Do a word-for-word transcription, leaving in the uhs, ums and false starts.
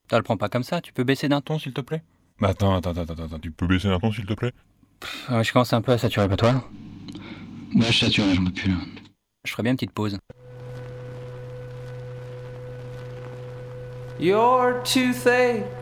T'as le prends pas comme ça, tu peux baisser d'un ton s'il te plaît? Bah attends, attends, attends, attends, attends, tu peux baisser d'un ton s'il te plaît? Euh, Je commence un peu à saturer, pas toi? Ouais, je sature, là, j'en peux plus, là. Je ferais bien une petite pause. Your toothache